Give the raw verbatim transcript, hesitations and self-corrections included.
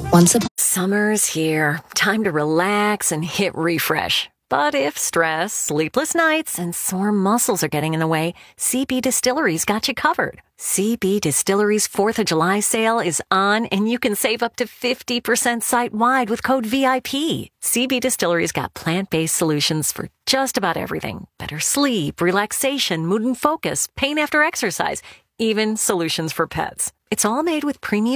Once a Summer's here. Time to relax and hit refresh. But if stress, sleepless nights, and sore muscles are getting in the way, C B Distillery's got you covered. C B Distillery's fourth of July sale is on, and you can save up to fifty percent site-wide with code V I P. C B Distillery's got plant-based solutions for just about everything. Better sleep, relaxation, mood and focus, pain after exercise, even solutions for pets. It's all made with premium